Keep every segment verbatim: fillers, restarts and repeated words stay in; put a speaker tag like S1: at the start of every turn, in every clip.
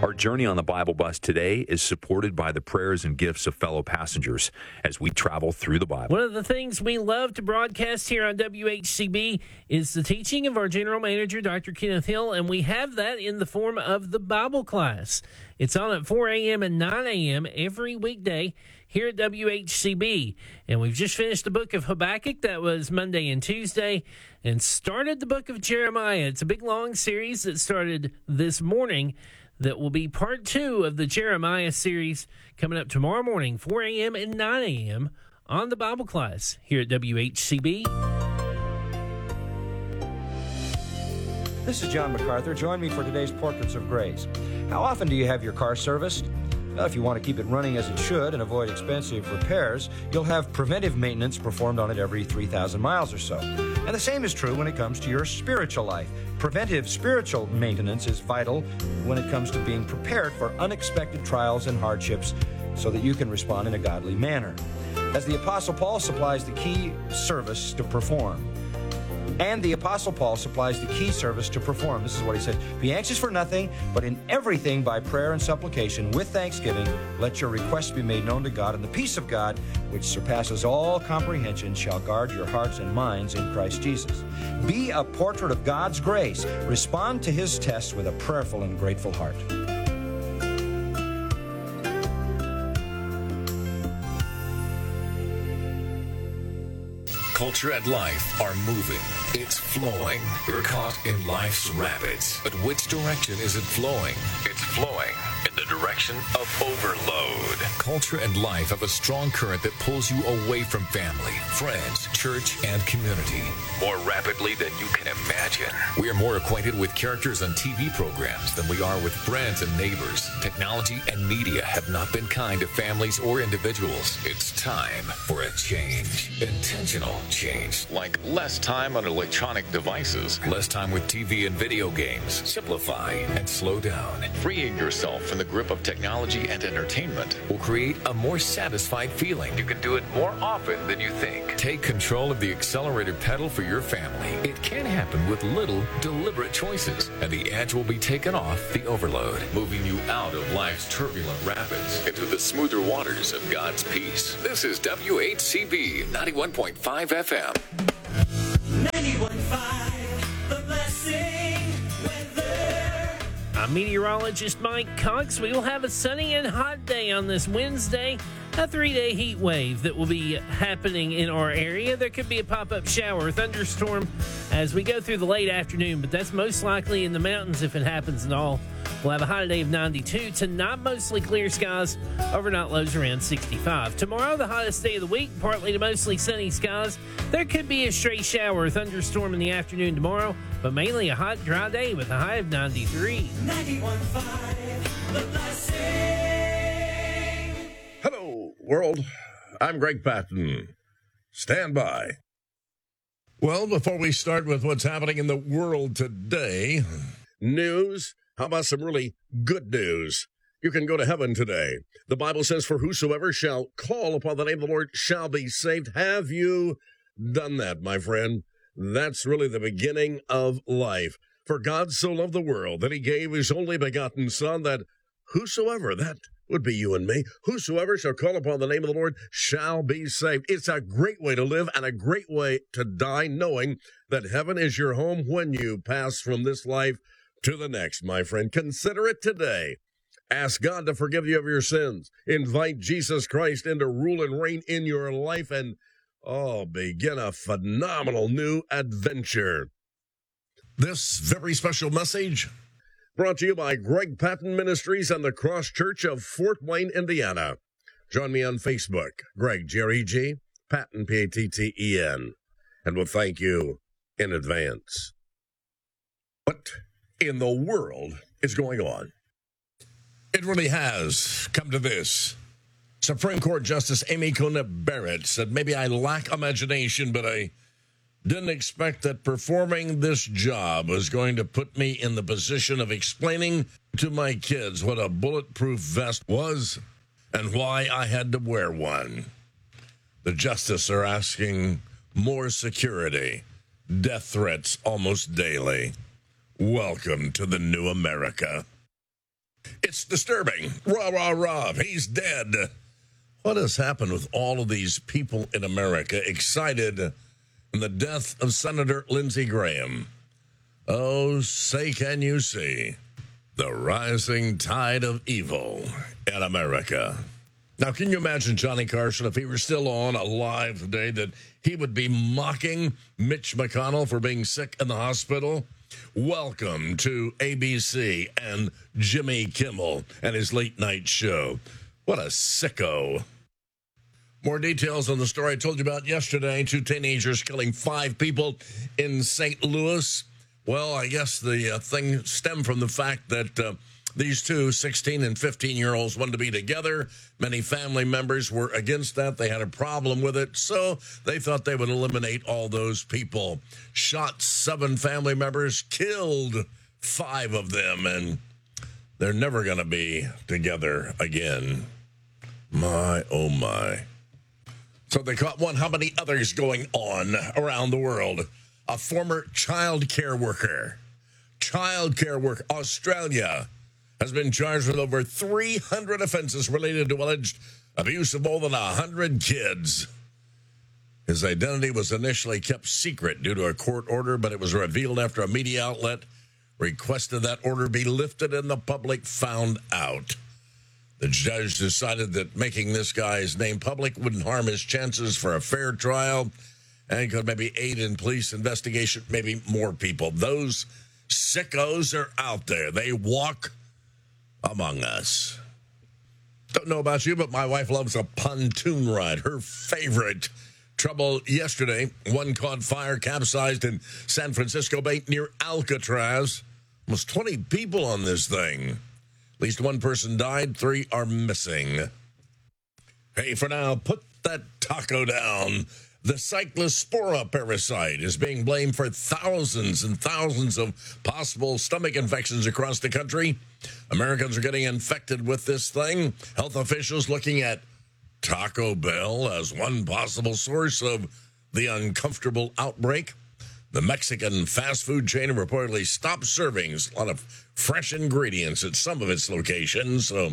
S1: Our journey on the Bible Bus today is supported by the prayers and gifts of fellow passengers as we travel through the Bible.
S2: One of the things we love to broadcast here on W H C B is the teaching of our general manager, Doctor Kenneth Hill, and we have that in the form of the Bible class. It's on at four a.m. and nine a.m. every weekday here at W H C B. And we've just finished the book of Habakkuk. That was Monday and Tuesday, and started the book of Jeremiah. It's a big, long series that started this morning that will be part two of the Jeremiah series coming up tomorrow morning, four a.m. and nine a.m. on the Bible class here at W H C B.
S3: This is John MacArthur. Join me for today's Portraits of Grace. How often do you have your car serviced? Well, if you want to keep it running as it should and avoid expensive repairs, you'll have preventive maintenance performed on it every three thousand miles or so. And the same is true when it comes to your spiritual life. Preventive spiritual maintenance is vital when it comes to being prepared for unexpected trials and hardships so that you can respond in a godly manner. As the Apostle Paul supplies the key service to perform. And the Apostle Paul supplies the key service to perform. This is what he said. Be anxious for nothing, but in everything by prayer and supplication with thanksgiving, let your requests be made known to God, and the peace of God, which surpasses all comprehension, shall guard your hearts and minds in Christ Jesus. Be a portrait of God's grace. Respond to his tests with a prayerful and grateful heart.
S4: Culture and life are moving. It's flowing. We're caught in life's rapids. But which direction is it flowing? It's flowing in the direction of overload. Culture and life have a strong current that pulls you away from family, friends, church, and community more rapidly than you can imagine. We are more acquainted with characters on T V programs than we are with friends and neighbors. Technology and media have not been kind to families or individuals. It's time for a change. Intentional change, like less time on electronic devices, less time with T V and video games. Simplify and slow down. Freeing yourself from the grip of technology and entertainment will create a more satisfied feeling. You can do it more often than you think. Take control of the accelerator pedal for your family. It can happen with little deliberate choices, and the edge will be taken off the overload, moving you out of life's turbulent rapids into the smoother waters of God's peace. This is W H C B ninety-one point five F M.
S5: ninety-one point five, The Blessing Weather.
S2: I'm meteorologist Mike Cox. We will have a sunny and hot day on this Wednesday. A three-day heat wave that will be happening in our area. There could be a pop-up shower or thunderstorm as we go through the late afternoon, but that's most likely in the mountains if it happens at all. We'll have a high day of ninety-two. Tonight, mostly clear skies. Overnight lows around sixty-five. Tomorrow, the hottest day of the week, partly to mostly sunny skies. There could be a stray shower or thunderstorm in the afternoon tomorrow, but mainly a hot, dry day with a high of ninety-three.
S5: ninety-one point five, The Blessing.
S6: Hello, world. I'm Greg Patton. Stand by. Well, before we start with what's happening in the world today, news. How about some really good news? You can go to heaven today. The Bible says, for whosoever shall call upon the name of the Lord shall be saved. Have you done that, my friend? That's really the beginning of life. For God so loved the world that he gave his only begotten Son, that whosoever, that would be you and me, whosoever shall call upon the name of the Lord shall be saved. It's a great way to live and a great way to die, knowing that heaven is your home when you pass from this life to the next, my friend. Consider it today. Ask God to forgive you of your sins. Invite Jesus Christ in to rule and reign in your life, and, oh, begin a phenomenal new adventure. This very special message brought to you by Greg Patton Ministries and the Cross Church of Fort Wayne, Indiana. Join me on Facebook, Greg, G R E G, Patton, P A T T E N, and we'll thank you in advance. What in the world is going on? It really has come to this. Supreme Court Justice Amy Coney Barrett said, maybe I lack imagination, but I didn't expect that performing this job was going to put me in the position of explaining to my kids what a bulletproof vest was and why I had to wear one. The justices are asking more security, death threats almost daily. Welcome to the new America. It's disturbing. Rah, rah, rah. He's dead. What has happened with all of these people in America excited in the death of Senator Lindsey Graham? Oh, say can you see the rising tide of evil in America? Now, can you imagine Johnny Carson, if he were still on alive today, that he would be mocking Mitch McConnell for being sick in the hospital? Welcome to A B C and Jimmy Kimmel and his late night show. What a sicko. More details on the story I told you about yesterday. Two teenagers killing five people in Saint Louis. Well, I guess the uh, thing stemmed from the fact that uh, these two sixteen and fifteen-year-olds wanted to be together. Many family members were against that. They had a problem with it, so they thought they would eliminate all those people. Shot seven family members, killed five of them, and they're never going to be together again. My, oh my. So they caught one. How many others going on around the world? A former child care worker. Child care worker. Australia has been charged with over three hundred offenses related to alleged abuse of more than one hundred kids. His identity was initially kept secret due to a court order, but it was revealed after a media outlet requested that order be lifted and the public found out. The judge decided that making this guy's name public wouldn't harm his chances for a fair trial and could maybe aid in police investigation, maybe more people. Those sickos are out there. They walk among us. Don't know about you, but my wife loves a pontoon ride. Her favorite. Trouble yesterday. One caught fire, capsized in San Francisco Bay near Alcatraz. Almost twenty people on this thing. At least one person died. Three are missing. Hey, for now, put that taco down. The cyclospora parasite is being blamed for thousands and thousands of possible stomach infections across the country. Americans are getting infected with this thing. Health officials looking at Taco Bell as one possible source of the uncomfortable outbreak. The Mexican fast food chain reportedly stopped serving a lot of fresh ingredients at some of its locations. So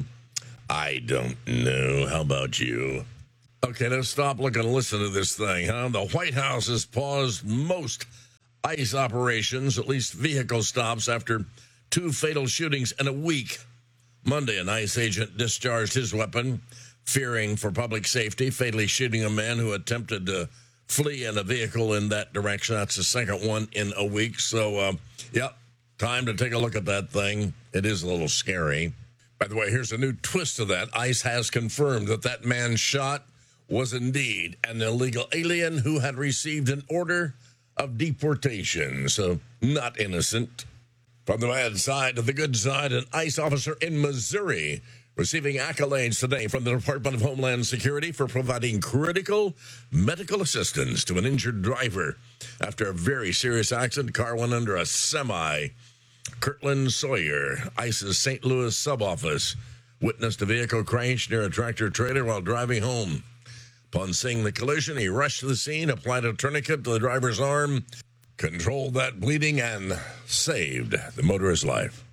S6: I don't know. How about you? Okay, let's stop, look, and listen to this thing, huh? The White House has paused most ICE operations, at least vehicle stops, after two fatal shootings in a week. Monday, an ICE agent discharged his weapon, fearing for public safety, fatally shooting a man who attempted to flee in a vehicle in that direction. That's the second one in a week. So, uh, yep, time to take a look at that thing. It is a little scary. By the way, here's a new twist to that. ICE has confirmed that that man shot was indeed an illegal alien who had received an order of deportation, so not innocent. From the bad side to the good side, an ICE officer in Missouri receiving accolades today from the Department of Homeland Security for providing critical medical assistance to an injured driver after a very serious accident. Car went under a semi. Kirtland Sawyer, ICE's Saint Louis sub-office, witnessed a vehicle crash near a tractor-trailer while driving home. Upon seeing the collision, he rushed to the scene, applied a tourniquet to the driver's arm, controlled that bleeding, and saved the motorist's life.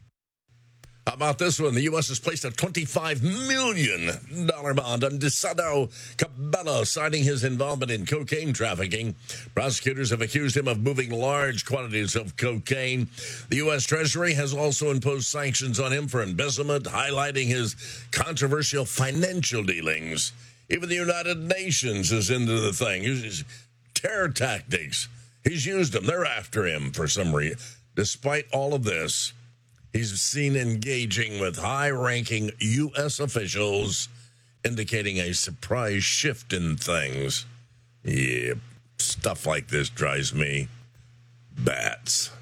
S6: How about this one? The U S has placed a twenty-five million dollars bond on DeSoto Cabello, citing his involvement in cocaine trafficking. Prosecutors have accused him of moving large quantities of cocaine. The U S Treasury has also imposed sanctions on him for embezzlement, highlighting his controversial financial dealings. Even the United Nations is into the thing. He's terror tactics. He's used them. They're after him for some reason. Despite all of this, he's seen engaging with high-ranking U S officials, indicating a surprise shift in things. Yeah, stuff like this drives me bats.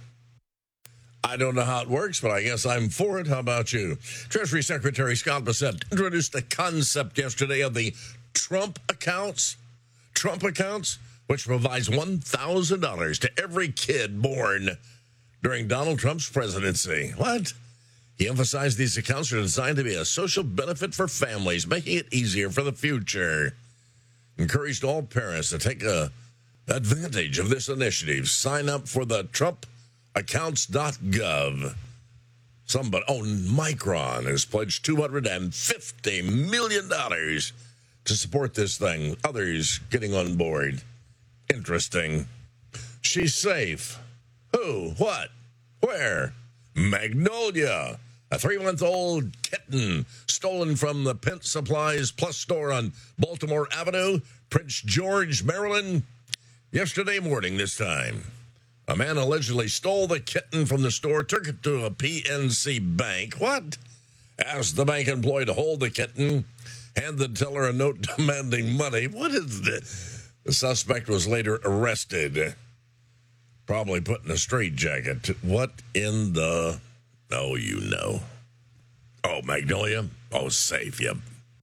S6: I don't know how it works, but I guess I'm for it. How about you? Treasury Secretary Scott Bessent introduced the concept yesterday of the Trump accounts. Trump accounts, which provides one thousand dollars to every kid born during Donald Trump's presidency. What? He emphasized these accounts are designed to be a social benefit for families, making it easier for the future. Encouraged all parents to take a advantage of this initiative. Sign up for the Trump accounts dot gov. Somebody, oh, Micron has pledged two hundred fifty million dollars to support this thing. Others getting on board. Interesting. She's safe. Who? What? Where? Magnolia. A three-month-old kitten stolen from the Pent Supplies Plus store on Baltimore Avenue, Prince George, Maryland, yesterday morning this time. A man allegedly stole the kitten from the store, took it to a P N C bank. What? Asked the bank employee to hold the kitten, handed the teller a note demanding money. What is this? The suspect was later arrested, probably put in a straitjacket. What in the... Oh, you know. Oh, Magnolia? Oh, safe, yep.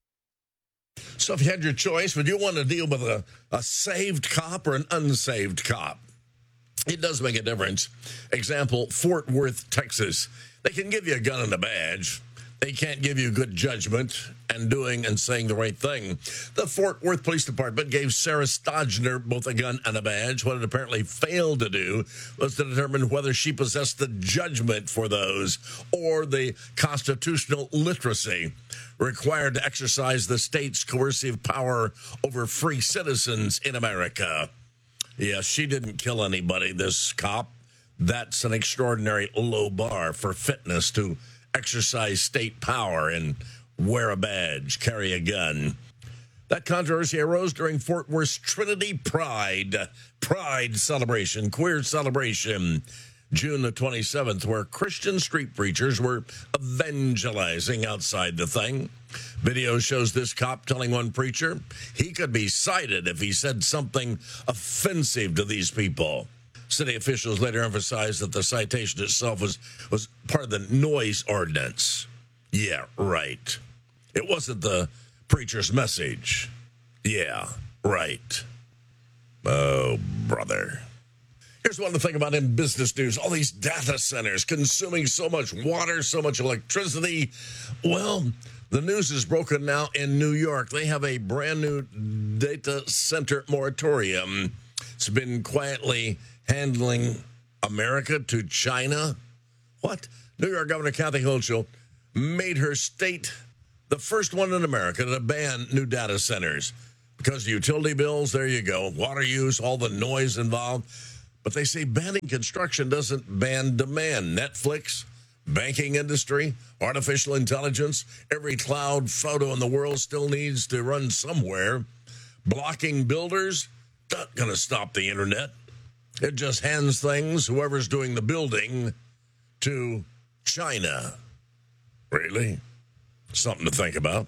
S6: So if you had your choice, would you want to deal with a, a saved cop or an unsaved cop? It does make a difference. Example, Fort Worth, Texas. They can give you a gun and a badge. They can't give you good judgment and doing and saying the right thing. The Fort Worth Police Department gave Sarah Stodgner both a gun and a badge. What it apparently failed to do was to determine whether she possessed the judgment for those or the constitutional literacy required to exercise the state's coercive power over free citizens in America. Yeah, she didn't kill anybody, this cop. That's an extraordinary low bar for fitness to exercise state power and wear a badge, carry a gun. That controversy arose during Fort Worth's Trinity Pride, Pride celebration, queer celebration, June the twenty-seventh, where Christian street preachers were evangelizing outside the thing. Video shows this cop telling one preacher he could be cited if he said something offensive to these people. City officials later emphasized that the citation itself was, was part of the noise ordinance. Yeah, right. It wasn't the preacher's message. Yeah, right. Oh, brother. Here's one thing about in business news. All these data centers consuming so much water, so much electricity. Well, the news is broken now in New York. They have a brand new data center moratorium. It's been quietly handling America to China. What? New York Governor Kathy Hochul made her state the first one in America to ban new data centers because of utility bills. There you go. Water use, all the noise involved. But they say banning construction doesn't ban demand. Netflix, banking industry, artificial intelligence, every cloud photo in the world still needs to run somewhere. Blocking builders, not going to stop the internet. It just hands things, whoever's doing the building, to China. Really? Something to think about.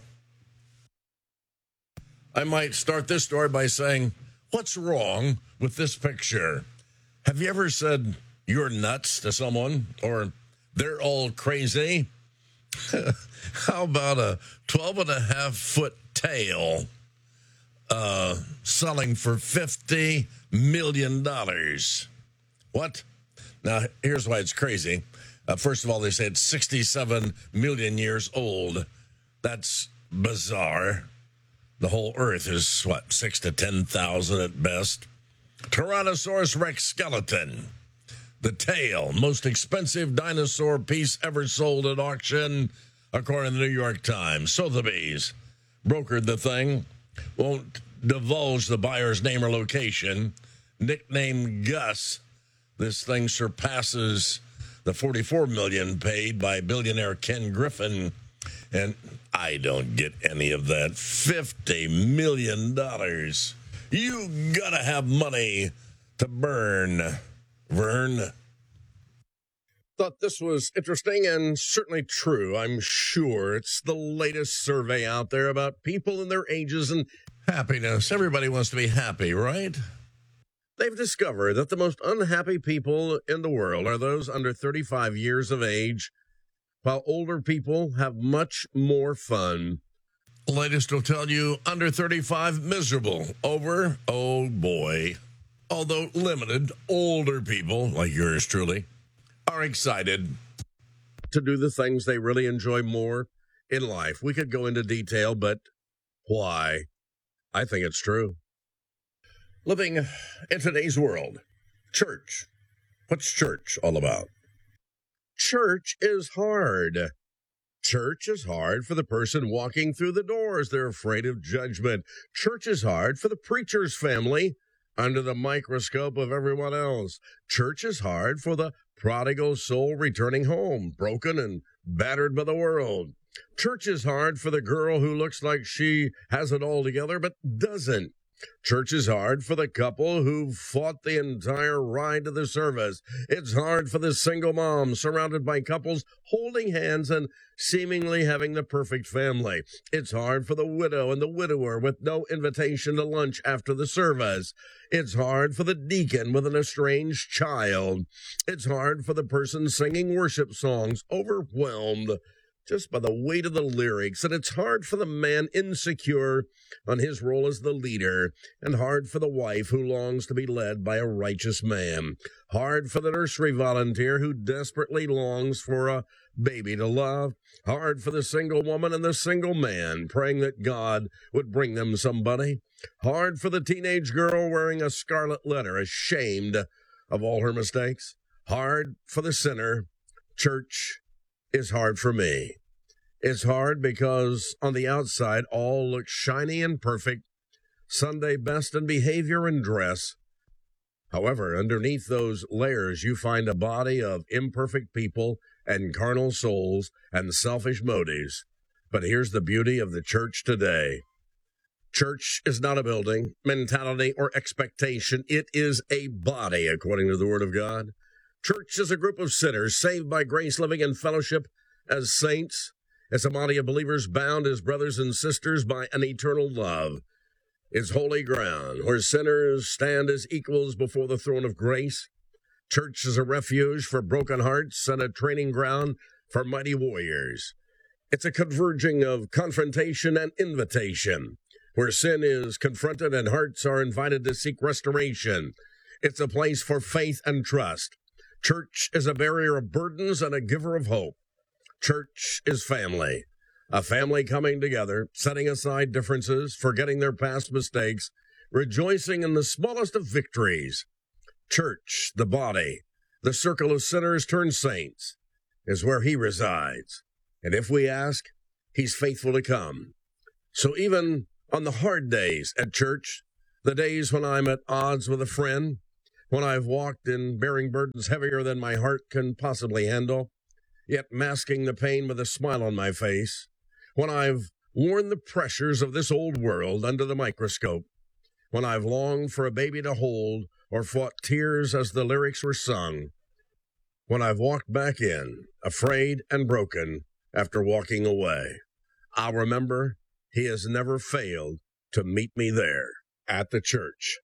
S6: I might start this story by saying, what's wrong with this picture? Have you ever said you're nuts to someone or they're all crazy? How about a twelve and a half foot tail uh, selling for fifty million dollars? What? Now, here's why it's crazy. Uh, first of all, they say it's sixty-seven million years old. That's bizarre. The whole Earth is, what, six to ten thousand at best. Tyrannosaurus Rex skeleton. The tail, most expensive dinosaur piece ever sold at auction, according to the New York Times. Sotheby's brokered the thing. Won't divulge the buyer's name or location. Nicknamed Gus, this thing surpasses the forty-four million dollars paid by billionaire Ken Griffin, and I don't get any of that. fifty million dollars. You gotta have money to burn, Vern. Thought this was interesting and certainly true, I'm sure. It's the latest survey out there about people and their ages and happiness. Everybody wants to be happy, right? They've discovered that the most unhappy people in the world are those under thirty-five years of age, while older people have much more fun. Latest will tell you under thirty-five miserable. Over, oh boy. Although limited, older people, like yours truly, are excited to do the things they really enjoy more in life. We could go into detail, but why? I think it's true. Living in today's world, church. What's church all about? church is hard. Church is hard for the person walking through the doors. They're afraid of judgment. Church is hard for the preacher's family under the microscope of everyone else. Church is hard for the prodigal soul returning home, broken and battered by the world. Church is hard for the girl who looks like she has it all together but doesn't. Church is hard for the couple who fought the entire ride to the service. It's hard for the single mom surrounded by couples holding hands and seemingly having the perfect family. It's hard for the widow and the widower with no invitation to lunch after the service. It's hard for the deacon with an estranged child. It's hard for the person singing worship songs, overwhelmed just by the weight of the lyrics, and it's hard for the man insecure on his role as the leader, and hard for the wife who longs to be led by a righteous man, hard for the nursery volunteer who desperately longs for a baby to love, hard for the single woman and the single man praying that God would bring them somebody, hard for the teenage girl wearing a scarlet letter, ashamed of all her mistakes, hard for the sinner. Church is hard for me. It's hard because on the outside all looks shiny and perfect, Sunday best in behavior and dress. However, underneath those layers you find a body of imperfect people and carnal souls and selfish motives. But here's the beauty of the church today. Church is not a building, mentality, or expectation. It is a body, according to the Word of God. Church is a group of sinners saved by grace, living in fellowship as saints. It's a body of believers bound as brothers and sisters by an eternal love. It's holy ground where sinners stand as equals before the throne of grace. Church is a refuge for broken hearts and a training ground for mighty warriors. It's a converging of confrontation and invitation, where sin is confronted and hearts are invited to seek restoration. It's a place for faith and trust. Church is a barrier of burdens and a giver of hope. Church is family, a family coming together, setting aside differences, forgetting their past mistakes, rejoicing in the smallest of victories. Church, the body, the circle of sinners turned saints, is where he resides. And if we ask, he's faithful to come. So even on the hard days at church, the days when I'm at odds with a friend, when I've walked in bearing burdens heavier than my heart can possibly handle, yet masking the pain with a smile on my face, when I've worn the pressures of this old world under the microscope, when I've longed for a baby to hold or fought tears as the lyrics were sung, when I've walked back in, afraid and broken after walking away, I'll remember he has never failed to meet me there at the church.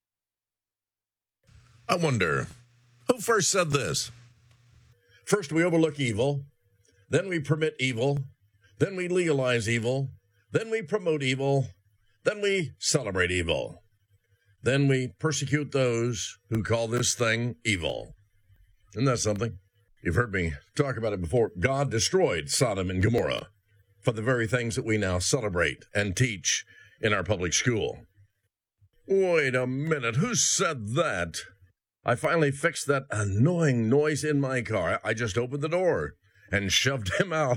S6: I wonder, who first said this? First we overlook evil, then we permit evil, then we legalize evil, then we promote evil, then we celebrate evil. Then we persecute those who call this thing evil. Isn't that something? You've heard me talk about it before. God destroyed Sodom and Gomorrah for the very things that we now celebrate and teach in our public school. Wait a minute, who said that? I finally fixed that annoying noise in my car. I just opened the door and shoved him out.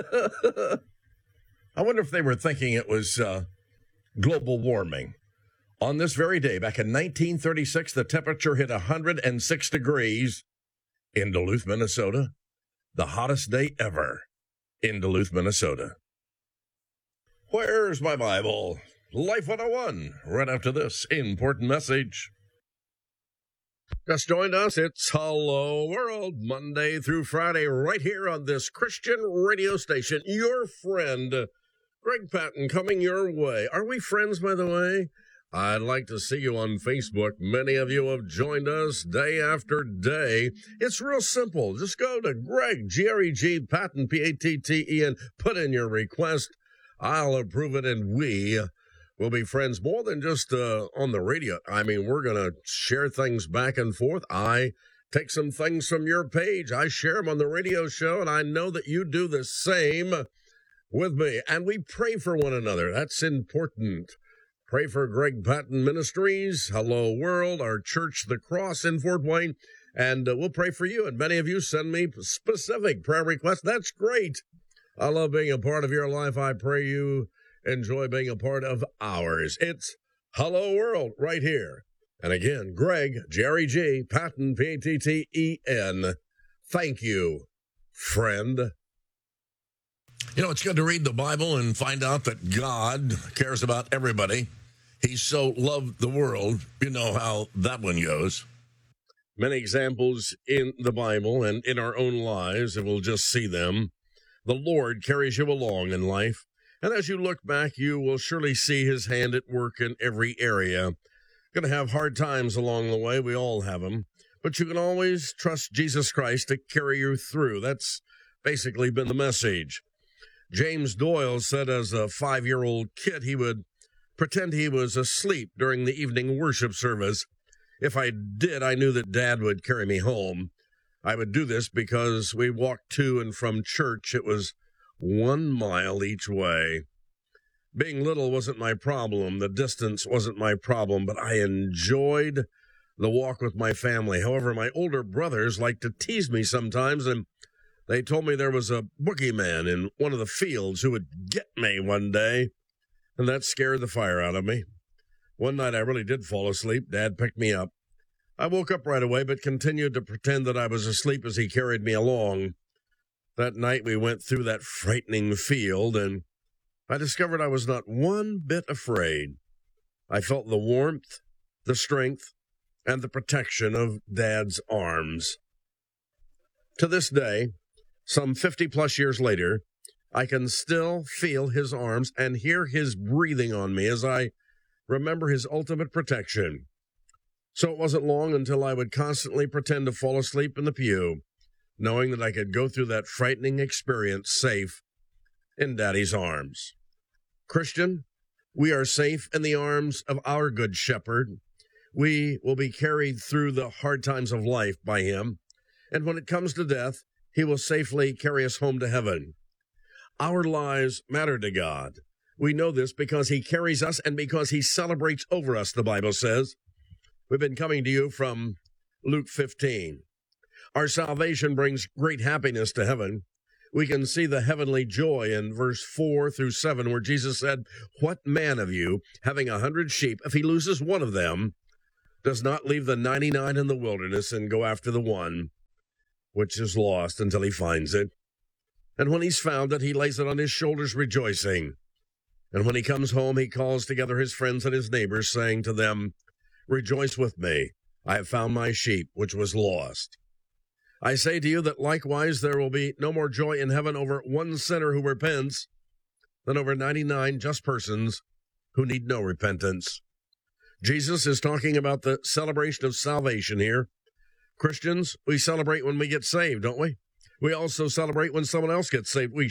S6: I wonder if they were thinking it was uh, global warming. On this very day, back in nineteen thirty-six, the temperature hit one hundred six degrees in Duluth, Minnesota. The hottest day ever in Duluth, Minnesota. Where's my Bible? Life one oh one, right after this important message. Just joined us, it's Hello World, Monday through Friday, right here on this Christian radio station. Your friend, Greg Patton, coming your way. Are we friends, by the way? I'd like to see you on Facebook. Many of you have joined us day after day. It's real simple. Just go to Greg, G R E G, Patton, P A T T E N, put in your request. I'll approve it, and we will be friends more than just uh, on the radio. I mean, we're going to share things back and forth. I take some things from your page. I share them on the radio show, and I know that you do the same with me. And we pray for one another. That's important. Pray for Greg Patton Ministries, Hello World, our church, The Cross in Fort Wayne, and uh, we'll pray for you. And many of you send me specific prayer requests. That's great. I love being a part of your life. I pray you enjoy being a part of ours. It's Hello World right here. And again, Greg, Jerry G, Patton, P A T T E N. Thank you, friend. You know, it's good to read the Bible and find out that God cares about everybody. He so loved the world. You know how that one goes. Many examples in the Bible and in our own lives, and we'll just see them. The Lord carries you along in life. And as you look back, you will surely see his hand at work in every area. Going to have hard times along the way. We all have them. But you can always trust Jesus Christ to carry you through. That's basically been the message. James Doyle said as a five-year-old kid he would pretend he was asleep during the evening worship service. If I did, I knew that Dad would carry me home. I would do this because we walked to and from church. It was one mile each way. Being little wasn't my problem. The distance wasn't my problem, but I enjoyed the walk with my family. However, my older brothers liked to tease me sometimes, and they told me there was a boogeyman in one of the fields who would get me one day, and that scared the fire out of me. One night I really did fall asleep. Dad picked me up. I woke up right away, but continued to pretend that I was asleep as he carried me along. That night we went through that frightening field, and I discovered I was not one bit afraid. I felt the warmth, the strength, and the protection of Dad's arms. To this day, some fifty-plus years later, I can still feel his arms and hear his breathing on me as I remember his ultimate protection. So it wasn't long until I would constantly pretend to fall asleep in the pew, knowing that I could go through that frightening experience safe in Daddy's arms. Christian, we are safe in the arms of our Good Shepherd. We will be carried through the hard times of life by him, and when it comes to death, he will safely carry us home to heaven. Our lives matter to God. We know this because he carries us and because he celebrates over us, the Bible says. We've been coming to you from Luke fifteen. Our salvation brings great happiness to heaven. We can see the heavenly joy in verse four through seven, where Jesus said, "What man of you, having a hundred sheep, if he loses one of them, does not leave the ninety-nine in the wilderness and go after the one which is lost until he finds it? And when he's found it, he lays it on his shoulders rejoicing. And when he comes home, he calls together his friends and his neighbors, saying to them, 'Rejoice with me, I have found my sheep which was lost.' I say to you that likewise there will be no more joy in heaven over one sinner who repents than over ninety-nine just persons who need no repentance." Jesus is talking about the celebration of salvation here. Christians, we celebrate when we get saved, don't we? We also celebrate when someone else gets saved. We